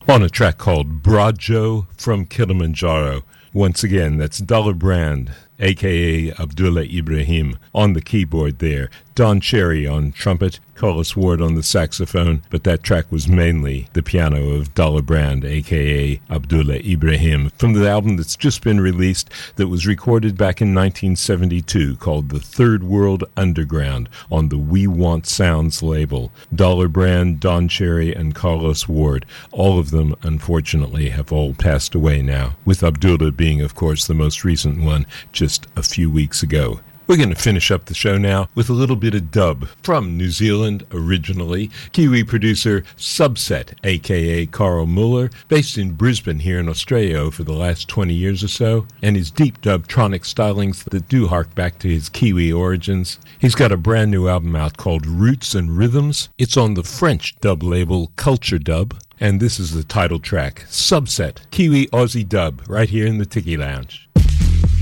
on a track called Brajo from Kilimanjaro. Once again, that's Dollar Brand, a.k.a. Abdullah Ibrahim, on the keyboard there. Don Cherry on trumpet, Carlos Ward on the saxophone, but that track was mainly the piano of Dollar Brand, a.k.a. Abdullah Ibrahim, from the album that's just been released that was recorded back in 1972 called The Third World Underground on the We Want Sounds label. Dollar Brand, Don Cherry, and Carlos Ward, all of them, unfortunately, have all passed away now, with Abdullah being, of course, the most recent one just a few weeks ago. We're going to finish up the show now with a little bit of dub from New Zealand originally. Kiwi producer Subset, a.k.a. Carl Muller, based in Brisbane here in Australia for the last 20 years or so, and his deep dub-tronic stylings that do hark back to his Kiwi origins. He's got a brand new album out called Roots and Rhythms. It's on the French dub label Culture Dub, and this is the title track, Subset, Kiwi Aussie dub, right here in the Tiki Lounge.